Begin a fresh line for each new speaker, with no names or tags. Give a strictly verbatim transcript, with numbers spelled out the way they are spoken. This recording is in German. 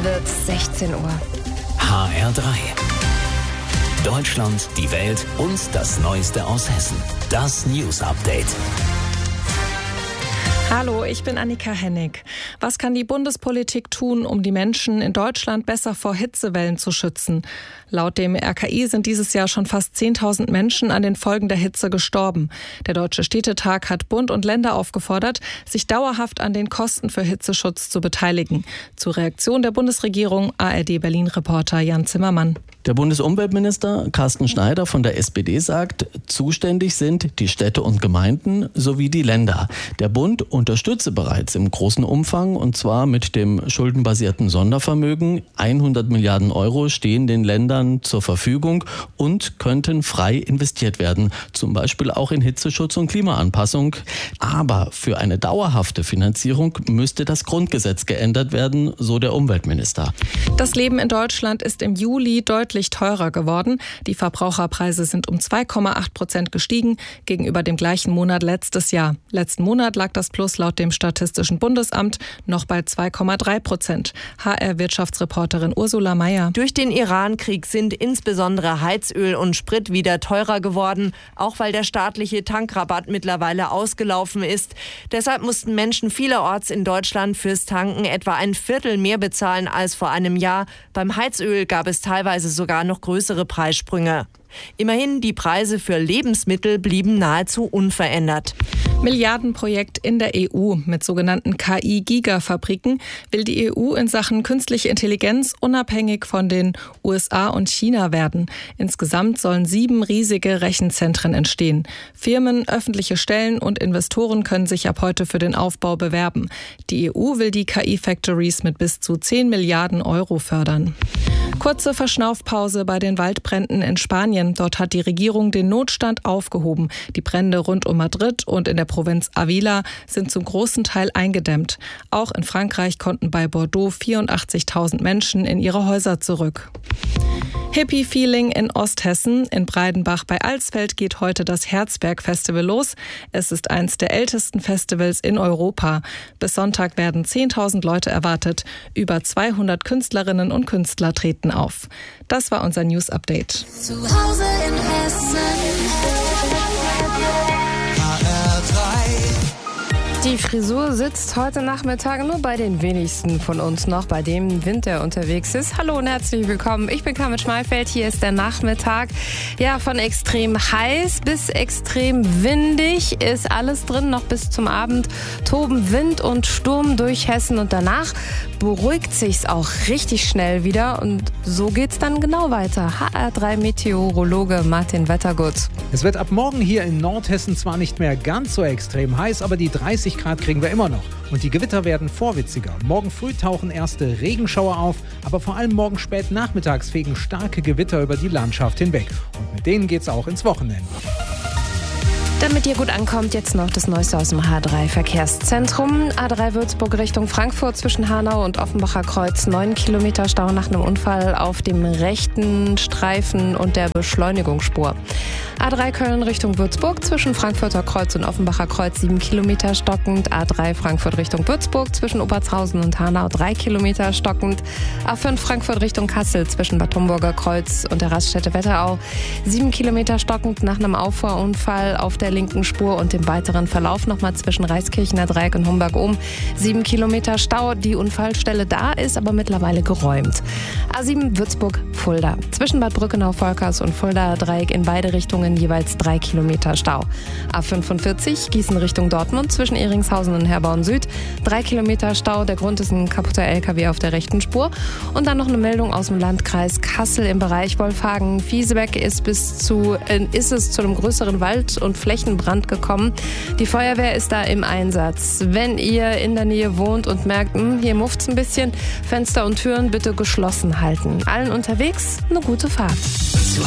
wird sechzehn Uhr.
H R drei. Deutschland, die Welt und das Neueste aus Hessen. Das News Update.
Hallo, ich bin Annika Hennig. Was kann die Bundespolitik tun, um die Menschen in Deutschland besser vor Hitzewellen zu schützen? Laut dem R K I sind dieses Jahr schon fast zehntausend Menschen an den Folgen der Hitze gestorben. Der Deutsche Städtetag hat Bund und Länder aufgefordert, sich dauerhaft an den Kosten für Hitzeschutz zu beteiligen. Zur Reaktion der Bundesregierung A R D Berlin-Reporter Jan Zimmermann.
Der Bundesumweltminister Carsten Schneider von der S P D sagt, zuständig sind die Städte und Gemeinden sowie die Länder. Der Bund unterstütze bereits im großen Umfang, und zwar mit dem schuldenbasierten Sondervermögen. hundert Milliarden Euro stehen den Ländern zur Verfügung und könnten frei investiert werden, zum Beispiel auch in Hitzeschutz und Klimaanpassung. Aber für eine dauerhafte Finanzierung müsste das Grundgesetz geändert werden, so der Umweltminister.
Das Leben in Deutschland ist im Juli deutlich teurer geworden. Die Verbraucherpreise sind um zwei Komma acht Prozent gestiegen gegenüber dem gleichen Monat letztes Jahr. Letzten Monat lag das Plus laut dem Statistischen Bundesamt noch bei zwei Komma drei Prozent. H R-Wirtschaftsreporterin Ursula Mayer.
Durch den Iran-Krieg sind insbesondere Heizöl und Sprit wieder teurer geworden, auch weil der staatliche Tankrabatt mittlerweile ausgelaufen ist. Deshalb mussten Menschen vielerorts in Deutschland fürs Tanken etwa ein Viertel mehr bezahlen als vor einem Jahr. Beim Heizöl gab es teilweise sogar noch größere Preissprünge. Immerhin, die Preise für Lebensmittel blieben nahezu unverändert.
Milliardenprojekt in der E U. Mit sogenannten K I-Gigafabriken will die E U in Sachen künstliche Intelligenz unabhängig von den U S A und China werden. Insgesamt sollen sieben riesige Rechenzentren entstehen. Firmen, öffentliche Stellen und Investoren können sich ab heute für den Aufbau bewerben. Die E U will die K I-Factories mit bis zu zehn Milliarden Euro fördern. Kurze Verschnaufpause bei den Waldbränden in Spanien. Dort hat die Regierung den Notstand aufgehoben. Die Brände rund um Madrid und in der Provinz Avila sind zum großen Teil eingedämmt. Auch in Frankreich konnten bei Bordeaux vierundachtzigtausend Menschen in ihre Häuser zurück. Hippie-Feeling in Osthessen. In Breidenbach bei Alsfeld geht heute das Herzberg-Festival los. Es ist eines der ältesten Festivals in Europa. Bis Sonntag werden zehntausend Leute erwartet. Über zweihundert Künstlerinnen und Künstler treten auf. Das war unser News-Update.
Zu Hause in Hessen. H R drei.
Die Frisur sitzt heute Nachmittag nur bei den wenigsten von uns noch, bei dem Winter unterwegs ist. Hallo und herzlich willkommen. Ich bin Carmen Schmalfeld. Hier ist der Nachmittag. Ja, von extrem heiß bis extrem windig ist alles drin. Noch bis zum Abend toben Wind und Sturm durch Hessen und danach beruhigt sich's auch richtig schnell wieder. Und so geht's dann genau weiter. H R drei Meteorologe Martin Wettergut.
Es wird ab morgen hier in Nordhessen zwar nicht mehr ganz so extrem heiß, aber die dreißig Grad kriegen wir immer noch. Und die Gewitter werden vorwitziger. Morgen früh tauchen erste Regenschauer auf, aber vor allem morgen spät nachmittags fegen starke Gewitter über die Landschaft hinweg. Und mit denen geht's auch ins Wochenende.
Damit ihr gut ankommt, jetzt noch das Neueste aus dem H drei Verkehrszentrum. A drei Würzburg Richtung Frankfurt zwischen Hanau und Offenbacher Kreuz. neun Kilometer Stau nach einem Unfall auf dem rechten Streifen und der Beschleunigungsspur. A drei Köln Richtung Würzburg zwischen Frankfurter Kreuz und Offenbacher Kreuz. sieben Kilometer stockend. A drei Frankfurt Richtung Würzburg zwischen Obertshausen und Hanau. drei Kilometer stockend. A fünf Frankfurt Richtung Kassel zwischen Bad Homburger Kreuz und der Raststätte Wetterau. sieben Kilometer stockend nach einem Auffahrunfall auf der linken Spur und dem weiteren Verlauf nochmal zwischen Reiskirchener Dreieck und Homberg-Ohm. Sieben Kilometer Stau. Die Unfallstelle da ist aber mittlerweile geräumt. A sieben Würzburg-Fulda. Zwischen Bad Brückenau-Volkers und Fulda-Dreieck in beide Richtungen jeweils drei Kilometer Stau. A fünfundvierzig Gießen Richtung Dortmund zwischen Ehringshausen und Herborn Süd. Drei Kilometer Stau. Der Grund ist ein kaputter L K W auf der rechten Spur. Und dann noch eine Meldung aus dem Landkreis Kassel im Bereich Wolfhagen-Fiesebeck ist bis zu, äh, ist es zu einem größeren Wald- und Flächen Brand gekommen. Die Feuerwehr ist da im Einsatz. Wenn ihr in der Nähe wohnt und merkt, mh, hier mufft's ein bisschen, Fenster und Türen bitte geschlossen halten. Allen unterwegs eine gute Fahrt.